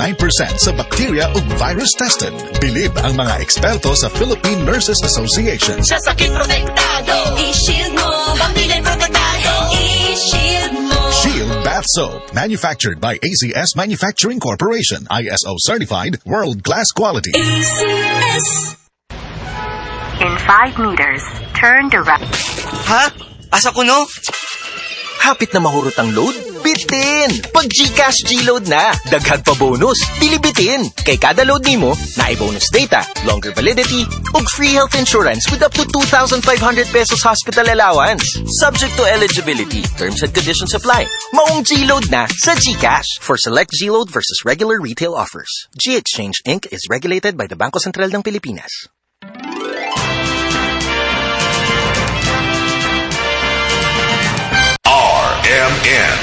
99% sa bacteria ug virus tested. Bilib ang mga eksperto sa Philippine Nurses Association. Sa sakit protektado, i-shield mo. Pamilya protektado, i-shield mo. Shield Bath Soap, manufactured by ACS Manufacturing Corporation, ISO certified, world-class quality. ACS. In 5 meters, turn to right. Ha? Asa ko no? Hapit na mahurot ang load? Bitin! Pag GCash G-Load na, daghag pa bonus, bilibitin. Kay kada load nimo, naay bonus data, longer validity, ug free health insurance with up to 2,500 pesos hospital allowance. Subject to eligibility, terms and conditions apply. Maong G-Load na sa GCash. For select G-Load versus regular retail offers. G-Exchange Inc. is regulated by the Bangko Sentral ng Pilipinas. RMN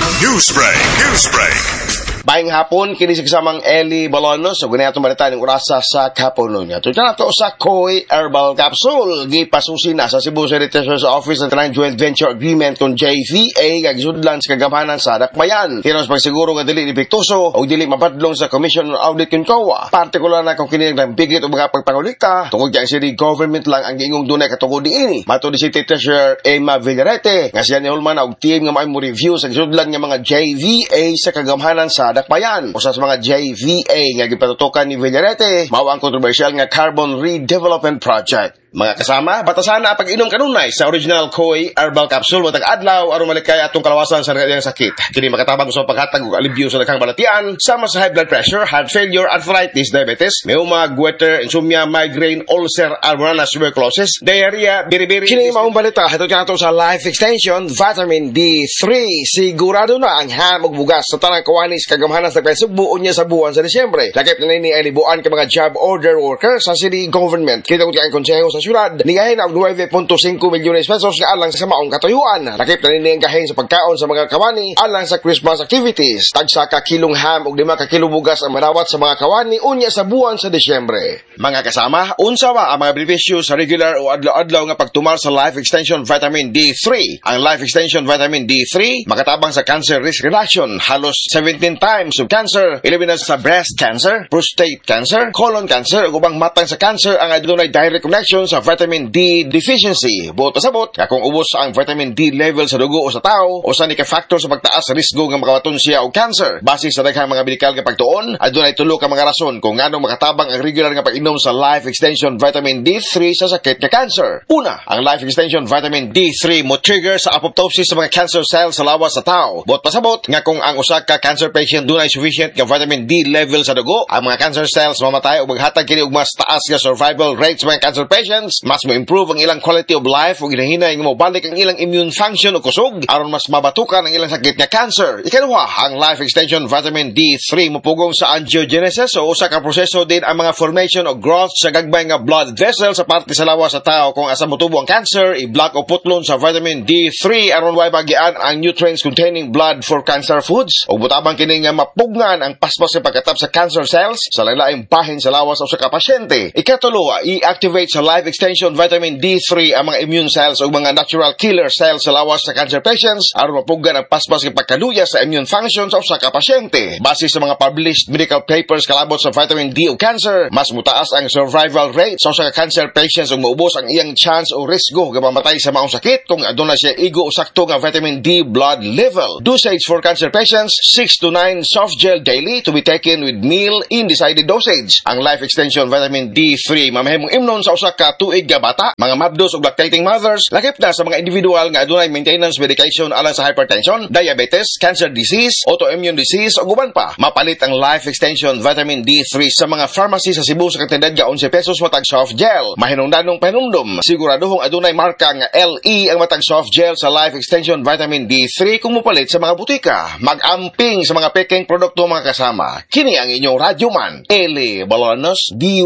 Newsbreak. Baing hapon, kini sa kasamang Eli Balonos. So, ganyan itong balita ng orasa sa kapuno niya. Ito na ito sa Koi Herbal Capsule. Gipasusin na sa Cebu City Treasurer's Office ng Tanang Joint Venture Agreement kung JVA kagisudlan sa kagamhanan sa Dakbayan. Kinos pagsiguro nga dili epektuso o dili mapadlong sa Commission on Audit yung COA. Partikular na kung kinilig ng bigit o mga pagpangulikta tungkol kaya city government lang ang giingong dunay katungod diini. Mato ni City Treasurer Emma Villarete nga siya ni Hulman og team nga may mo review sa kagisudlan nga mga JVA sa kagamhanan sa Dakbayan. Usa sa mga JVA nga gipatutukan ni Villarete mao ang kontrobersyal nga Carbon Redevelopment Project. Mga kasama, batasan na pag-inom kanunay sa original Koi Herbal Capsule matag adlaw aron malikay atong kalawasan sa kanyang sakit. Kini makatabang sa paghatag og alibyo sa daghang balatian sama sa high blood pressure, heart failure, arthritis, diabetes, meuma, goiter, insomnia, migraine, ulcer, almoranas, tuberculosis, diarrhea, biribiri. Kini maong balita hatod kanato sa Life Extension Vitamin D3. Sigurado na ang ham ug bugas sa tanang kawanis kagamhanan sa Subuon niya sa buwan sa Disyembre. Lakip na ni ay libuan ka mga job order workers sa city government. Kita ko ang konseho sa syudad. Nigahin ang 9.5 milyones pesos nga alang sa maong katuyuan. Lakip na ni ang gahin sa pagkaon sa mga kawani alang sa Christmas activities. Tagsa ka kilong ham ug 5 ka kilo bugas ang marawat sa mga kawani unya sa buwan sa Disyembre. Mga kasama, unsa ba ang mga benepisyo sa regular o adlaw-adlaw nga pagtumal sa Life Extension Vitamin D3? Ang Life Extension Vitamin D3 makatabang sa cancer risk reduction, halos 17 times of cancer, ilabi na sa breast cancer, prostate cancer, colon cancer, ug ubang matang sa cancer ang adunay direct connection sa vitamin D deficiency. Buot pasabot, kung ubos ang vitamin D level sa dugo o sa tao, o sa ni ka factor sa pagtaas sa risgo nga makawaton siya og cancer. Base sa daghang mga medikal nga pagtuon, adunay tulo ka mga rason kung ngano makatabang ang regular nga pag-inom sa Life Extension Vitamin D3 sa sakit nga cancer. Una, ang Life Extension Vitamin D3 mo trigger sa apoptosis sa mga cancer cells sa lawas sa tao. Buot pasabot nga kung ang usa ka cancer patient dunay sufficient nga vitamin D level sa dugo, ang mga cancer cells mamatay o maghatag kini og mas taas nga survival rates sa mga cancer patients, mas mo-improve ang ilang quality of life ug hinahinay nga mobalik ang ilang immune function o kusog aron mas mabatukan ang ilang sakit nga cancer. Ikaduha, ang Life Extension Vitamin D3 mopugong sa angiogenesis o usa ka proseso din ang mga formation o growth sa gagbay nga blood vessel sa parte sa lawas sa tao. Kung asa motubo ang cancer, i-block o putlon sa vitamin D3 aron way bagian ang nutrients containing blood for cancer foods ug butabang kini nga mapugnan ang paspas sa pagkatap sa cancer cells sa lain-laing bahin sa lawas sa pasyente. Ikatulo, i-activate sa Life Extension Vitamin D3 ang mga immune cells o mga natural killer cells sa lawas sa cancer patients aron mapugnan ang paspas ng pagkaluya sa immune function sa pasyente. Base sa mga published medical papers kalabot sa vitamin D o cancer, mas mutaas ang survival rate sa cancer patients ug maubos ang iyang chance o risgo nga mamatay sa maong sakit kung aduna siya igo o sakto nga vitamin D blood level. Dosage for cancer patients, 6 to 9 soft gel daily to be taken with meal in decided dosage. Ang Life Extension Vitamin D3 mamahimong imnon sa usa ka tuig nga bata, mga mabdos ug lactating mothers, lakip na sa mga individual nga adunay maintenance medication alang sa hypertension, diabetes, cancer disease, autoimmune disease ug uban pa. Mapalit ang Life Extension Vitamin D3 sa mga pharmacy sa Cebu sa kantidad nga 11 pesos matag soft gel. Mahinungdanong panumdum, siguraduhong adunay marka nga LE ang matag soft gel sa Life Extension Vitamin D3 kung mupalit sa mga butika. Mag-amping sa mga peking produkto mga kasama. Kini ang inyong radyoman, Eli Balonos,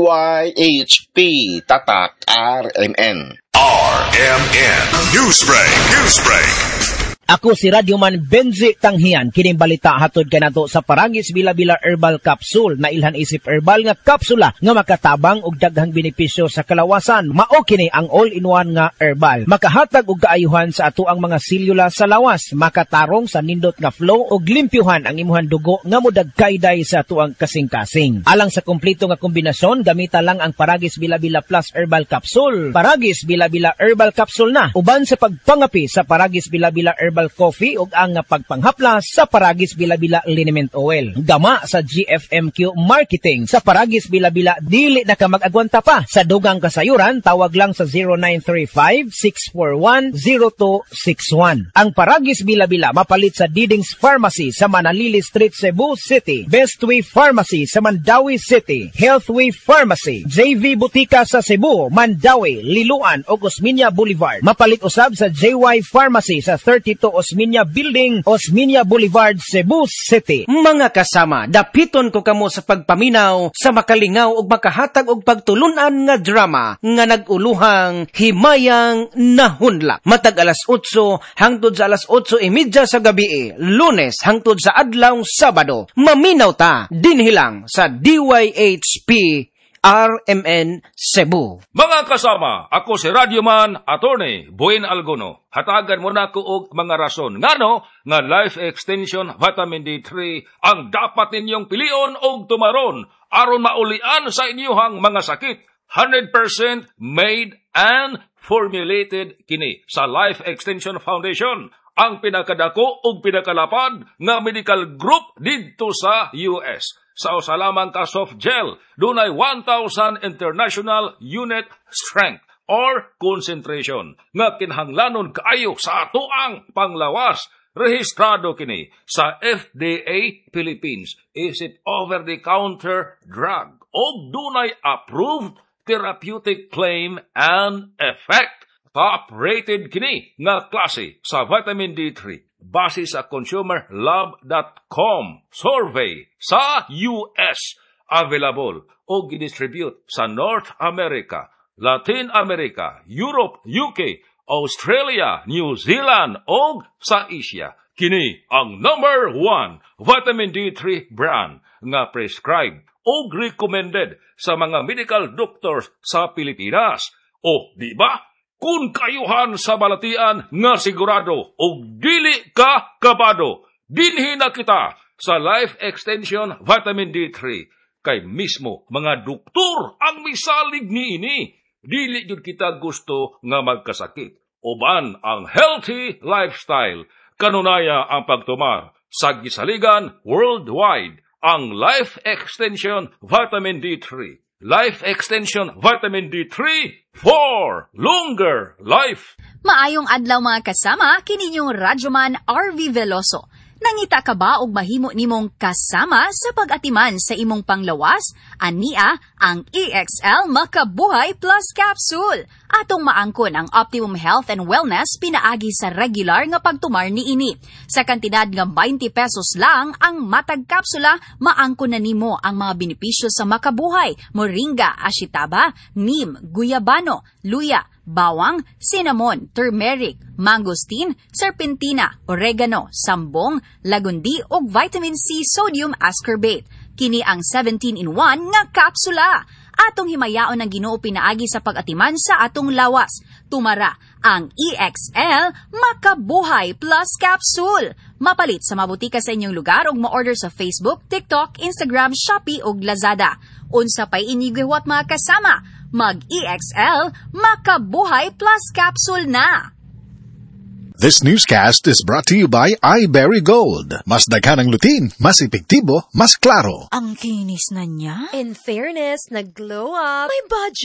DYHP, Tatak, RMN. RMN Newsbreak. Ako si Radyoman Benji Tanghian, kining balita hatod kanato sa Paragis Bila-Bila Herbal Capsule na ilhan isip herbal nga kapsula nga makatabang og daghang benepisyo sa kalawasan. Mao kini ang all-in-one nga herbal. Makahatag og kaayuhan sa ato ang mga selula sa lawas, makatarong sa nindot nga flow og limpyuhan ang imuhang dugo nga modagkayday sa ato ang kasing-kasing. Alang sa kompleto nga kombinasyon, gamita lang ang Paragis Bila-Bila Plus Herbal Capsule. Paragis Bila-Bila Herbal Capsule na uban sa pagpangapi sa Paragis Bila-Bila Herbal Coffee ug ang pagpanghaplas sa Paragis Bila-Bila Liniment Oil. Gama sa GFMQ Marketing sa Paragis Bila-Bila, dili na ka mag-agwanta pa. Sa dugang kasayuran, tawag lang sa 0935-641-0261. Ang Paragis Bila-Bila mapalit sa Didings Pharmacy sa Manalili Street, Cebu City, Bestway Pharmacy sa Mandawi City, Healthway Pharmacy, JV Butika sa Cebu, Mandawi, Liloan ug Osmeña Boulevard. Mapalit usab sa JY Pharmacy sa 32 Osmeña Building, Osmeña Boulevard, Cebu City. Mga kasama, dapiton ko kamo sa pagpaminaw sa makalingaw ug makahatag og pagtulunan nga drama nga naguluhang Himayang Nahunlak. Matag alas 8 hangtod sa alas 8:30 sa gabi, Lunes hangtod sa adlaw Sabado. Maminaw ta dinhi lang sa DYHP RMN Cebu. Mga kasama, ako si Radyoman Attorney Buin Algono. Hatagan mo na ko og mga rason ngano nga Life Extension Vitamin D3 ang dapat ninyong pilion og tumaron aron maulian sa inyong mga sakit. 100% made and formulated kini sa Life Extension Foundation, ang pinakadako ug pinakalapad nga medical group didto sa US. Sa usalamang ka soft gel, dunay 1,000 international unit strength or concentration nga kinahanglanon kaayo sa atoang panglawas. Rehistrado kini sa FDA Philippines. Is it over-the-counter drug o dunay approved therapeutic claim and effect? Top-rated kini nga klase sa vitamin D3 base sa consumerlab.com survey sa US. Available o gidistribute sa North America, Latin America, Europe, UK, Australia, New Zealand o sa Asia. Kini ang number 1 vitamin D3 brand nga prescribed o recommended sa mga medical doctors sa Pilipinas. O di ba? Kung kayuhan sa balatian nga sigurado o dili ka kabado, dinhi na kita sa Life Extension Vitamin D3. Kay mismo mga doktor ang misalig niini. Dili jud kita gusto nga magkasakit. Uban ang healthy lifestyle. Kanunaya ang pagtumar sa gisaligan worldwide ang Life Extension Vitamin D3. Life Extension Vitamin D3 for longer life. Maayong adlaw mga kasama, kini yung Radyoman RV Veloso. Nangita ka ba og mahimo nimong kasama sa pag-atiman sa imong panglawas? Ania ang EXL Makabuhay Plus Capsule. Atong maangkon ang Optimum Health and Wellness pinaagi sa regular nga pagtumar niini. Sa kantidad nga 20 pesos lang ang matag kapsula, maangkon na nimo ang mga benepisyo sa Makabuhay: moringa, ashitaba, neem, guyabano, luya, bawang, cinnamon, turmeric, mangosteen, serpentina, oregano, sambong, lagundi ug vitamin C sodium ascorbate. Kini ang 17-in-1 nga kapsula. Atong himayaon ang Ginoo pinaagi sa pag-atiman sa atong lawas. Tumara ang EXL Makabuhay Plus Capsule. Mapalit sa mabutika sa inyong lugar ug ma-order sa Facebook, TikTok, Instagram, Shopee ug Lazada. Unsa pay inyong gihuwat mga kasama? Mag-EXL Makabuhay Plus Capsule na! This newscast is brought to you by iBerry Gold. Mas daghan ang lutin, mas epektibo, mas klaro. Ang kinis na niya. In fairness, nag-glow up. May budget